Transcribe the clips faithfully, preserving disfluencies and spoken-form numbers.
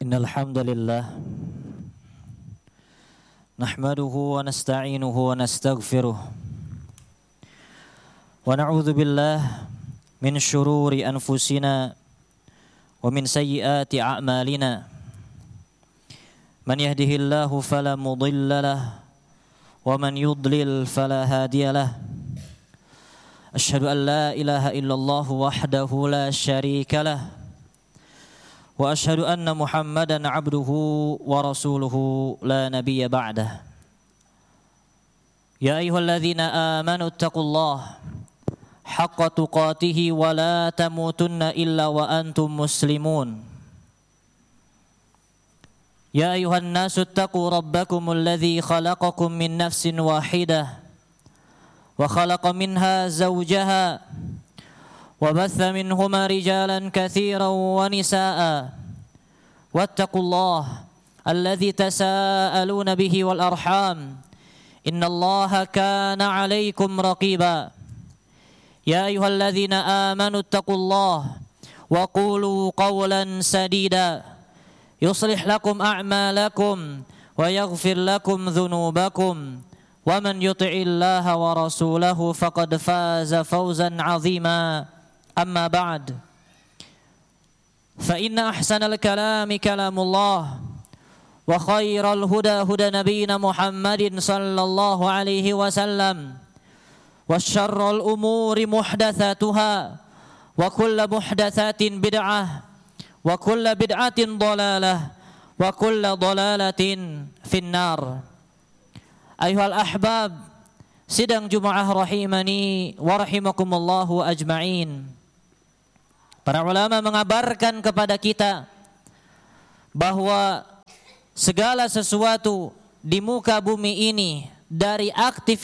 Innal hamdalillah nahmaduhu wa nasta'inuhu wa nastaghfiruh wa na'udzu billah min syururi anfusina wa min sayyiati a'malina man yahdihillahu fala mudilla lahu wa man yudlil fala hadiya lahu asyhadu an la ilaha illallah wahdahu la syarika lahu wa asyhadu anna Muhammadan abduhu wa rasuluhu la nabiyya ba'dah. Ya ayyuhalladzina amanu taqullaha haqqa tuqatih wa la tamutunna illa wa antum muslimun. Ya ayyuhan nasu taqu rabbakumul ladzi khalaqakum min nafsin wahidah wa khalaqa minha zawjaha وبث منهما رجالا كثيرا ونساء واتقوا الله الذي تساءلون به والأرحام إن الله كان عليكم رقيبا يا أيها الذين آمنوا اتقوا الله وقولوا قولا سديدا يصلح لكم أعمالكم ويغفر لكم ذنوبكم ومن يطع الله ورسوله فقد فاز فوزا عظيما أما بعد فإن أحسن الكلام كلام الله وخير الهدى هدى نبينا محمد صلى الله عليه وسلم والشر الأمور محدثاتها وكل محدثات بدعة وكل بدعة ضلالة وكل ضلالة في النار. أيها الأحباب, sidang Jumaah rahimani wa rahimakumullahu ajma'in. Para ulama mengabarkan kepada kita bahwa segala sesuatu di muka bumi ini dari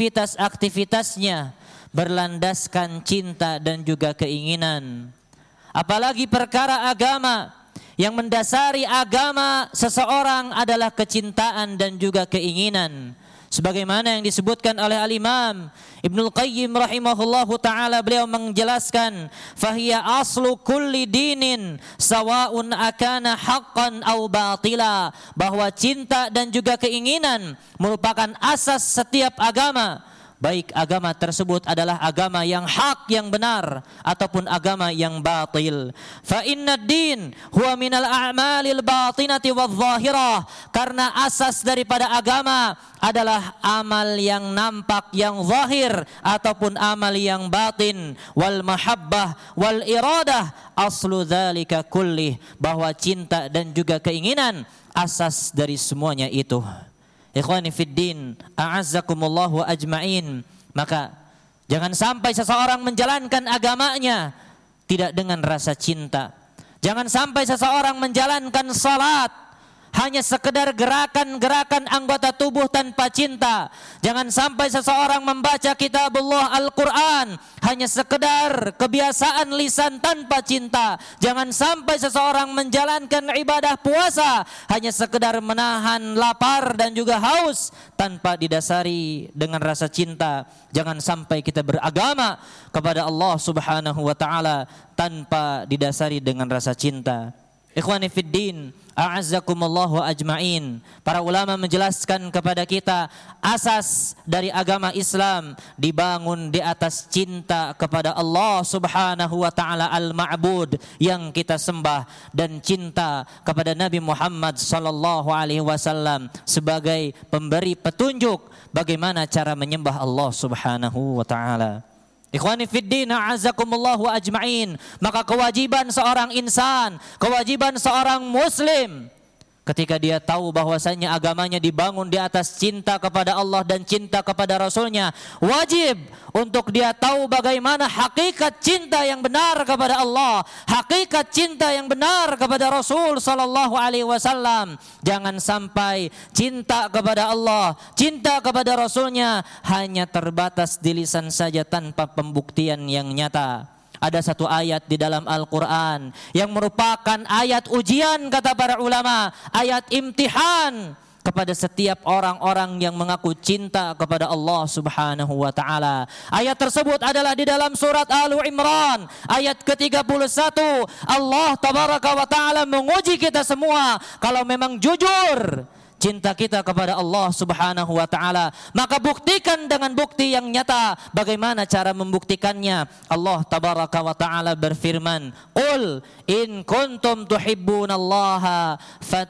aktivitas-aktivitasnya berlandaskan cinta dan juga keinginan. Apalagi perkara agama, yang mendasari agama seseorang adalah kecintaan dan juga keinginan. Sebagaimana yang disebutkan oleh Al-Imam Ibnul Qayyim rahimahullahu ta'ala, beliau menjelaskan fahiya aslu kulli dinin sawa'un akana haqqan aw batila, bahwa cinta dan juga keinginan merupakan asas setiap agama, baik agama tersebut adalah agama yang hak, yang benar, ataupun agama yang batil. Fa inna din huwa minal a'malil batinati wadh-dhahirah, karena asas daripada agama adalah amal yang nampak, yang zahir, ataupun amal yang batin. Wal mahabbah wal iradah aslu dzalika kullih, bahwa cinta dan juga keinginan asas dari semuanya itu. Ikhwani fiddin, a'azzakumullahu ajma'in. Maka jangan sampai seseorang menjalankan agamanya tidak dengan rasa cinta. Jangan sampai seseorang menjalankan salat hanya sekedar gerakan-gerakan anggota tubuh tanpa cinta. Jangan sampai seseorang membaca kitabullah Al-Quran hanya sekedar kebiasaan lisan tanpa cinta. Jangan sampai seseorang menjalankan ibadah puasa hanya sekedar menahan lapar dan juga haus tanpa didasari dengan rasa cinta. Jangan sampai kita beragama kepada Allah Subhanahu wa ta'ala tanpa didasari dengan rasa cinta. Ikhwani fiddin, a'azzakumullahu ajma'in. Para ulama menjelaskan kepada kita asas dari agama Islam dibangun di atas cinta kepada Allah Subhanahu wa ta'ala al-ma'bud yang kita sembah, dan cinta kepada Nabi Muhammad sallallahu alaihi wasallam sebagai pemberi petunjuk bagaimana cara menyembah Allah Subhanahu wa ta'ala. Ikhwani fiddin, a'azzakumullahu ajma'in. Maka kewajiban seorang insan, kewajiban seorang muslim, ketika dia tahu bahwasanya agamanya dibangun di atas cinta kepada Allah dan cinta kepada Rasulnya, wajib untuk dia tahu bagaimana hakikat cinta yang benar kepada Allah, hakikat cinta yang benar kepada Rasul sallallahu alaihi wasallam. Jangan sampai cinta kepada Allah, cinta kepada Rasulnya hanya terbatas di lisan saja tanpa pembuktian yang nyata. Ada satu ayat di dalam Al-Quran yang merupakan ayat ujian, kata para ulama, ayat imtihan kepada setiap orang-orang yang mengaku cinta kepada Allah Subhanahu wa taala. Ayat tersebut adalah di dalam surat Al Imran ayat ke tiga puluh satu. Allah tabaraka wa taala menguji kita semua kalau memang jujur cinta kita kepada Allah Subhanahu wa taala, maka buktikan dengan bukti yang nyata. Bagaimana cara membuktikannya? Allah tabaraka wa taala berfirman, "Qul in kuntum tuhibbunallaha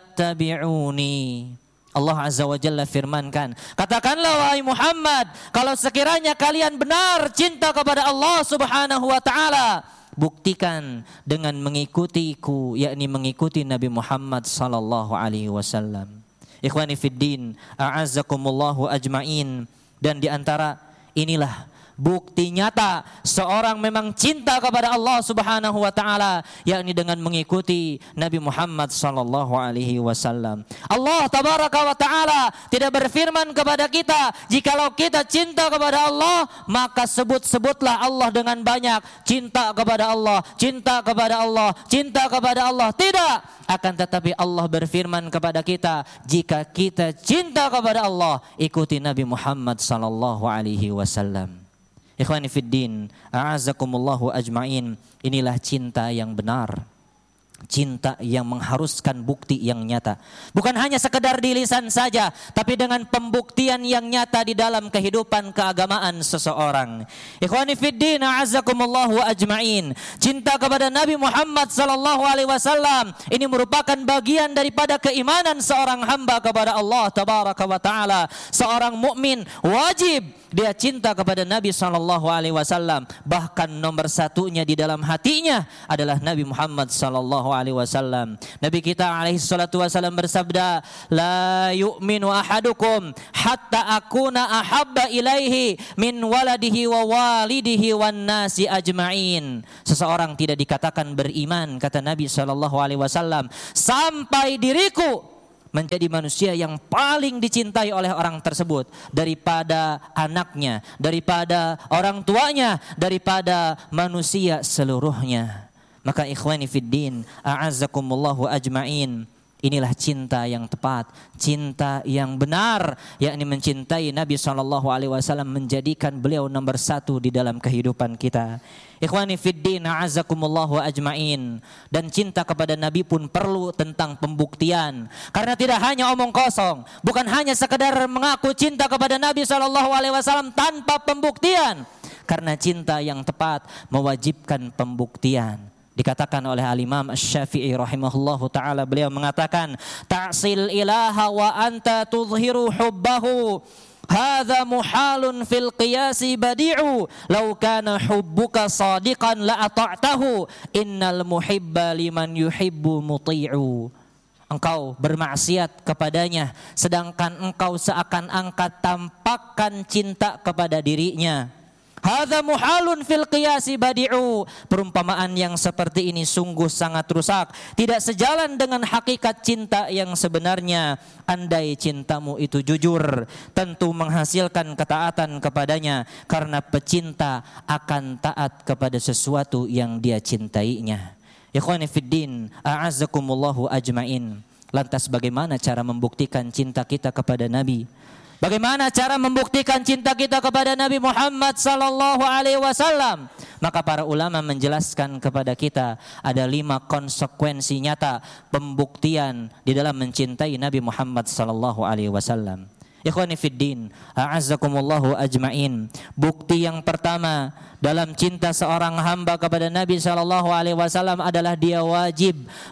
fattabi'uni." Allah Azza wa Jalla firmankan, katakanlah wahai Muhammad, kalau sekiranya kalian benar cinta kepada Allah Subhanahu wa taala, buktikan dengan mengikutiku, yakni mengikuti Nabi Muhammad sallallahu alaihi wasallam. Ikhwani fiddin, a'azzakumullahu ajma'in. Dan diantara inilah bukti nyata seorang memang cinta kepada Allah Subhanahu wa taala, yakni dengan mengikuti Nabi Muhammad sallallahu alaihi wasallam. Allah tabaraka wa taala tidak berfirman kepada kita, jikalau kita cinta kepada Allah, maka sebut-sebutlah Allah dengan banyak. Cinta kepada Allah, cinta kepada Allah, cinta kepada Allah. Tidak. Akan tetapi Allah berfirman kepada kita, jika kita cinta kepada Allah, ikuti Nabi Muhammad sallallahu alaihi wasallam. Ikhwani fiddin, a'azzakumullahu ajma'in. Inilah cinta yang benar. Cinta yang mengharuskan bukti yang nyata. Bukan hanya sekedar di lisan saja, tapi dengan pembuktian yang nyata di dalam kehidupan keagamaan seseorang. Ikhwani fiddin, a'azzakumullahu ajma'in. Cinta kepada Nabi Muhammad sallallahu alaihi wasallam ini merupakan bagian daripada keimanan seorang hamba kepada Allah tabaraka wa taala. Seorang mukmin wajib dia cinta kepada Nabi sallallahu alaihi wasallam. Bahkan nomor satunya di dalam hatinya adalah Nabi Muhammad sallallahu alaihi wasallam. Nabi kita alaihi salatu wasallam bersabda, la yu'minu ahadukum hatta akuna ahabba ilaihi min waladihi wa walidihi wan nasi ajma'in. Seseorang tidak dikatakan beriman, kata Nabi sallallahu alaihi wasallam, sampai diriku menjadi manusia yang paling dicintai oleh orang tersebut daripada anaknya, daripada orang tuanya, daripada manusia seluruhnya. Maka ikhwani fiddin, a'azzakumullahu ajma'in. Inilah cinta yang tepat, cinta yang benar, yakni mencintai Nabi shallallahu alaihi wasallam, menjadikan beliau nomor satu di dalam kehidupan kita. Ikhwani fiddin, a'azzakumullahu ajma'in. Dan cinta kepada Nabi pun perlu tentang pembuktian. Karena tidak hanya omong kosong, bukan hanya sekedar mengaku cinta kepada Nabi shallallahu alaihi wasallam tanpa pembuktian. Karena cinta yang tepat mewajibkan pembuktian. Dikatakan oleh Al-Imam Asy-Syafi'i rahimahullahu ta'ala, beliau mengatakan, ta'sil ilaha wa anta tuzhiru hubbahu, hadza muhalun fil qiyasi badi'u, law kana hubbuka sadiqan la ata'tahu, innal muhibba liman yuhibbu muti'u. Engkau bermaksiat kepadanya, sedangkan engkau seakan-akan tampakkan cinta kepada dirinya. Hadza muhalun fil qiyasi badi'u. Perumpamaan yang seperti ini sungguh sangat rusak, tidak sejalan dengan hakikat cinta yang sebenarnya. Andai cintamu itu jujur, tentu menghasilkan ketaatan kepadanya, karena pecinta akan taat kepada sesuatu yang dia cintainya. Ikhwani fiddin, a'azzakumullahu ajmain. Lantas bagaimana cara membuktikan cinta kita kepada Nabi? Bagaimana cara membuktikan cinta kita kepada Nabi Muhammad sallallahu alaihi wasallam? Maka para ulama menjelaskan kepada kita ada lima konsekuensi nyata pembuktian di dalam mencintai Nabi Muhammad sallallahu alaihi wasallam. Ikhwani fiddin, a'azzakumullahu ajma'in. Bukti yang pertama dalam cinta seorang hamba kepada Nabi sallallahu alaihi wasallam adalah dia wajib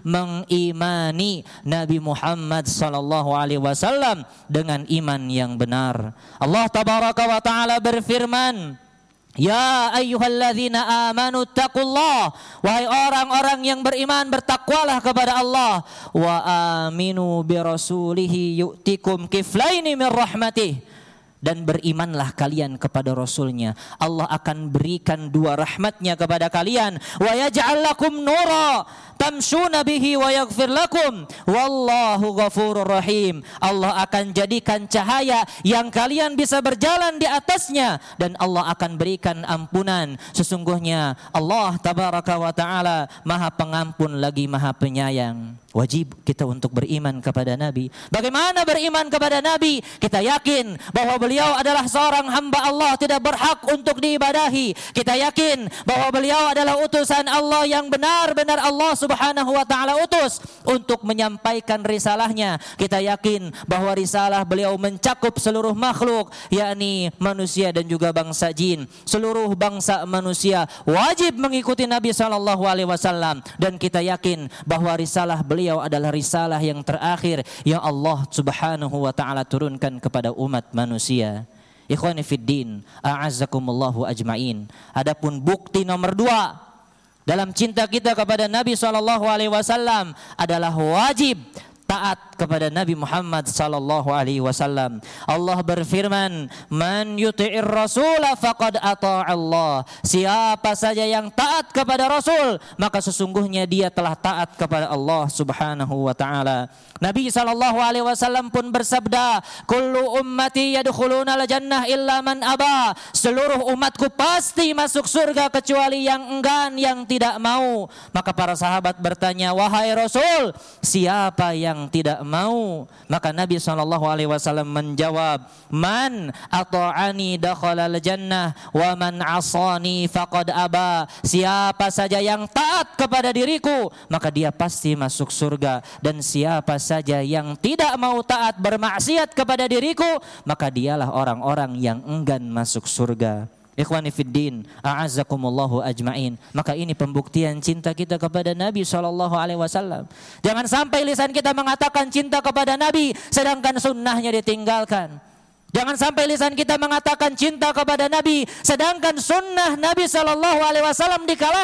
mengimani Nabi Muhammad sallallahu alaihi wasallam dengan iman yang benar. Allah tabaraka wa taala berfirman, ya ayyuhalladzina amanu taqullah, wahai orang-orang yang beriman, bertakwalah kepada Allah. Wa aminu bi rasulihi yu'tikum kiflaini min rahmatih, dan berimanlah kalian kepada Rasulnya. Allah akan berikan dua rahmatnya kepada kalian. Wa yaj'al lakum nura tamshuna bihi wa yaghfir lakum wallahu ghafurur rahim. Allah akan jadikan cahaya yang kalian bisa berjalan di atasnya dan Allah akan berikan ampunan. Sesungguhnya Allah tabaraka wa ta'ala maha pengampun lagi maha penyayang. Wajib kita untuk beriman kepada Nabi. Bagaimana beriman kepada Nabi? Kita yakin bahwa beliau adalah seorang hamba Allah, tidak berhak untuk diibadahi. Kita yakin bahwa beliau adalah utusan Allah yang benar-benar Allah subhanahu wa ta'ala utus untuk menyampaikan risalahnya. Kita yakin bahwa risalah beliau mencakup seluruh makhluk, yakni manusia dan juga bangsa jin. Seluruh bangsa manusia wajib mengikuti Nabi shallallahu alaihi wasallam. Dan kita yakin bahwa risalah beliau Beliau adalah risalah yang terakhir yang Allah subhanahu wa ta'ala turunkan kepada umat manusia. Ikhwani fiddin, a'azzakumullahu ajma'in. Adapun bukti nomor dua dalam cinta kita kepada Nabi shallallahu alaihi wasallam adalah wajib taat kepada Nabi Muhammad sallallahu alaihi wasallam. Allah berfirman, "Man yuti'ir rasula faqad ata'a Allah." Siapa saja yang taat kepada Rasul, maka sesungguhnya dia telah taat kepada Allah Subhanahu wa taala. Nabi sallallahu alaihi wasallam pun bersabda, "Kullu ummati yadkhuluna al-jannah illa man aba." Seluruh umatku pasti masuk surga kecuali yang enggan, yang tidak mau. Maka para sahabat bertanya, "Wahai Rasul, siapa yang yang tidak mau?" Maka Nabi shallallahu alaihi wasallam menjawab, "Man ata'ani dakhalal jannah wa man asani faqad aba." Siapa saja yang taat kepada diriku, maka dia pasti masuk surga. Dan siapa saja yang tidak mau taat, bermaksiat kepada diriku, maka dialah orang-orang yang enggan masuk surga. Ikhwani fiddin, a'azzakumullahu ajma'in. Maka ini pembuktian cinta kita kepada Nabi shallallahu alaihi wasallam. Jangan sampai lisan kita mengatakan cinta kepada Nabi sedangkan sunnahnya ditinggalkan. Jangan sampai lisan kita mengatakan cinta kepada Nabi sedangkan sunnah Nabi shallallahu alaihi wasallam dikalahkan.